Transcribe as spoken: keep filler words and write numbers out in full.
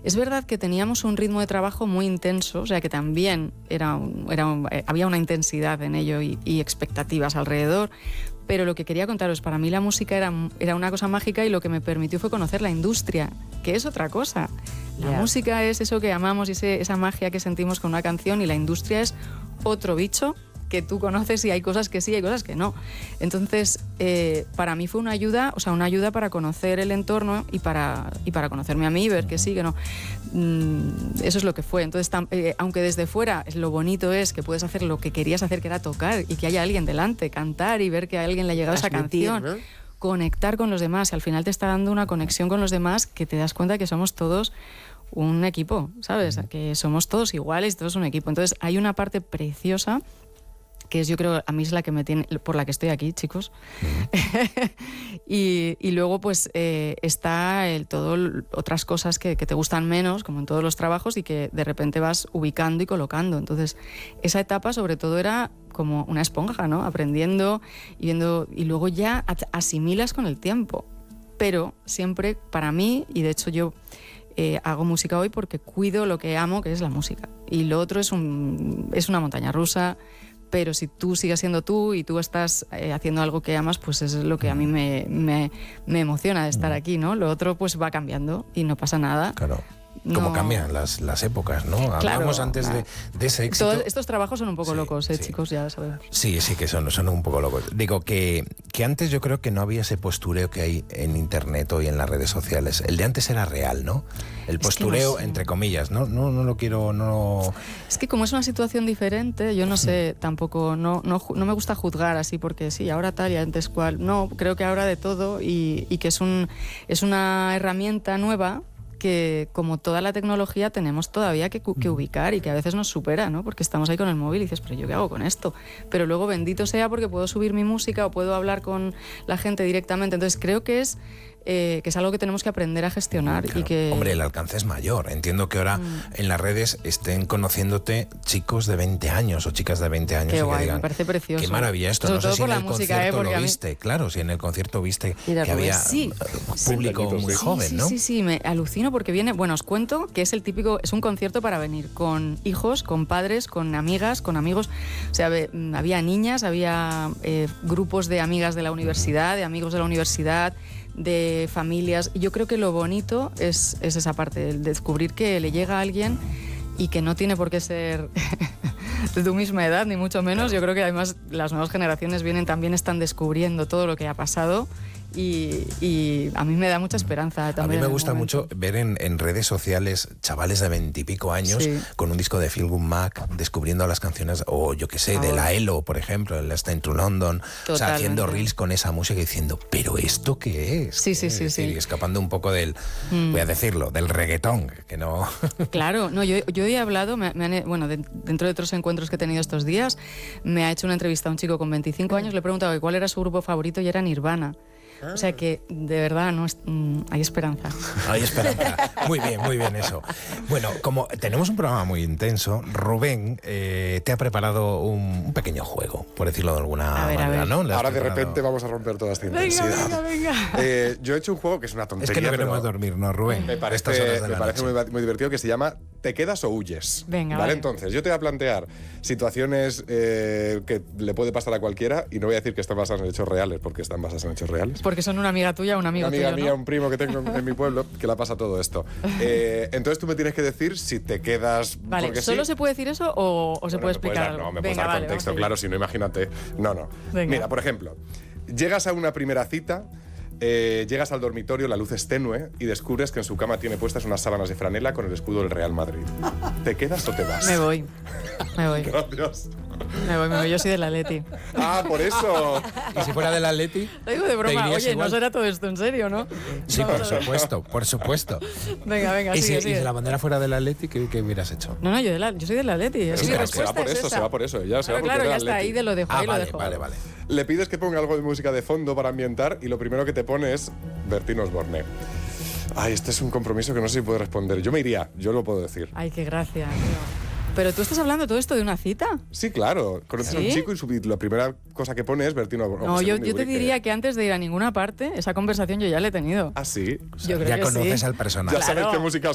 Es verdad que teníamos un ritmo de trabajo muy intenso, o sea que también era un, era un, eh, había una intensidad en ello y, y expectativas alrededor, pero lo que quería contaros, para mí la música era, era una cosa mágica y lo que me permitió fue conocer la industria, que es otra cosa. La yeah. música es eso que amamos y ese, esa magia que sentimos con una canción, y la industria es otro bicho que tú conoces y hay cosas que sí y hay cosas que no. Entonces, eh, para mí fue una ayuda, o sea, una ayuda para conocer el entorno y para, y para conocerme a mí, ver que sí, que no. Mm, eso es lo que fue. Entonces, tam, eh, aunque desde fuera lo bonito es que puedes hacer lo que querías hacer, que era tocar, y que haya alguien delante, cantar y ver que a alguien le ha llegado esa canción, ¿no? Conectar con los demás, y al final te está dando una conexión con los demás que te das cuenta que somos todos un equipo, ¿sabes? Que somos todos iguales, todos un equipo. Entonces, hay una parte preciosa que es, yo creo, a mí es la que me tiene, por la que estoy aquí, chicos. Uh-huh. y, y luego, pues, eh, está el, todo otras cosas que, que te gustan menos, como en todos los trabajos, y que de repente vas ubicando y colocando. Entonces, esa etapa, sobre todo, era como una esponja, ¿no? Aprendiendo y viendo, y luego ya asimilas con el tiempo. Pero siempre, para mí, y de hecho yo eh, hago música hoy porque cuido lo que amo, que es la música. Y lo otro es, un, es una montaña rusa. Pero si tú sigues siendo tú y tú estás eh, haciendo algo que amas, pues eso es lo que a mí me, me, me emociona de estar aquí, ¿no? Lo otro pues va cambiando y no pasa nada. Claro. Cómo no. cambian las, las épocas, ¿no? Claro, Hablábamos antes claro. de, de ese éxito. Todos estos trabajos son un poco sí, locos, ¿eh, sí. chicos? Ya sabemos. Sí, sí que son, son un poco locos. Digo que, que antes yo creo que no había ese postureo que hay en internet o en las redes sociales. El de antes era real, ¿no? El postureo, es que no sé. entre comillas, ¿no? No, no lo quiero... no. Es que como es una situación diferente, yo no sé, tampoco, no, no, no me gusta juzgar así porque sí, ahora tal y antes cual. No, creo que ahora de todo y, y que es, un, es una herramienta nueva que, como toda la tecnología, tenemos todavía que, que ubicar y que a veces nos supera, ¿no? Porque estamos ahí con el móvil y dices, pero ¿yo qué hago con esto? Pero luego, bendito sea, porque puedo subir mi música o puedo hablar con la gente directamente. Entonces creo que es... Eh, que es algo que tenemos que aprender a gestionar. Claro. Y que... Hombre, el alcance es mayor. Entiendo que ahora mm. en las redes estén conociéndote chicos de veinte años o chicas de veinte años. Qué y guay, que digan, me parece precioso. Qué maravilla esto. Sobre no todo sé si por en la el música, concierto ¿eh? lo mí... viste. Claro, si en el concierto viste Mira, que había sí. público sí. muy Sí, joven, sí, ¿no? Sí, sí, me alucino porque viene... Bueno, os cuento que es el típico... Es un concierto para venir con hijos, con padres, con amigas, con amigos. O sea, había niñas, había eh, grupos de amigas de la universidad, de amigos de la universidad, de familias. Y yo creo que lo bonito es, es esa parte, el descubrir que le llega a alguien y que no tiene por qué ser de tu misma edad, ni mucho menos. Yo creo que además las nuevas generaciones vienen, también están descubriendo todo lo que ha pasado. Y, y a mí me da mucha esperanza también. A mí me gusta mucho ver en, en redes sociales chavales de veintipico años sí. con un disco de Feel Good Mac descubriendo las canciones, o yo qué sé, Ahora. de la Elo, por ejemplo, el Last Time to London, o sea, haciendo reels con esa música y diciendo, ¿pero esto qué es? Sí, sí, sí. Es decir, sí. escapando un poco del, mm. voy a decirlo, del reggaetón, que no... Claro, no, yo, yo he hablado, me, me han, bueno, de, dentro de otros encuentros que he tenido estos días, me ha hecho una entrevista a un chico con veinticinco años, le he preguntado cuál era su grupo favorito y era Nirvana. O sea que, de verdad, no es, mm, hay esperanza. Hay esperanza. Muy bien, muy bien eso. Bueno, como tenemos un programa muy intenso, Rubén eh, te ha preparado un, un pequeño juego, por decirlo de alguna a ver, manera, a ver. ¿no? Ahora preparado... de repente vamos a romper toda esta intensidad. Venga, venga, venga. Eh, yo he hecho un juego que es una tontería. Es que no queremos pero dormir, ¿no, Rubén? Me parece, me parece muy, muy divertido, que se llama ¿Te quedas o huyes? Venga, ¿Vale? vale. Entonces, yo te voy a plantear situaciones eh, que le puede pasar a cualquiera, y no voy a decir que están basadas en hechos reales, porque están basadas en hechos reales. Porque son una amiga tuya, un amigo Una amiga tuyo, mía, ¿no? un primo que tengo en, en mi pueblo, que le pasa todo esto. Eh, entonces tú me tienes que decir si te quedas... Vale, porque ¿solo sí. se puede decir eso o, o Bueno, se puede explicar dar, algo? No, me Venga, puedes dar vale, contexto, claro, si no, imagínate. No, no. Venga. Mira, por ejemplo, llegas a una primera cita... Eh, llegas al dormitorio, la luz es tenue y descubres que en su cama tiene puestas unas sábanas de franela con el escudo del Real Madrid. ¿Te quedas o te vas? Me voy. Me voy. Gracias. Me voy, me voy. Yo soy del Atleti. Ah, por eso. ¿Y si fuera del Atleti? Lo digo de broma. Oye, igual? no será todo esto en serio, ¿no? Sí, Vamos por supuesto, por supuesto. Venga, venga, ¿Y, sigue, si, sigue. ¿Y si la bandera fuera del Atleti, qué, qué hubieras hecho? No, no, yo, de la, yo soy del Atleti. Sí, Sí, claro, mi se va respuesta por es eso, esa. se va por eso. Ya se va Claro, porque claro, era ya está. Atleti. Ahí de lo dejo, Ah, ahí vale, lo dejo. vale, vale. Le pides que ponga algo de música de fondo para ambientar y lo primero que te pone es Bertín Osborne. Ay, este es un compromiso que no sé si puedo responder. Yo me iría, yo lo puedo decir. Ay, qué gracia, tío. Pero tú estás hablando todo esto de una cita. Sí, claro. Conoces ¿Sí? a un chico y su, la primera cosa que pone es Bertín Osborne. No, yo, yo te diría que antes de ir a ninguna parte, esa conversación yo ya la he tenido. ¿Ah, sí? Yo creo ya que conoces sí. al personaje. Ya sabes Claro. qué música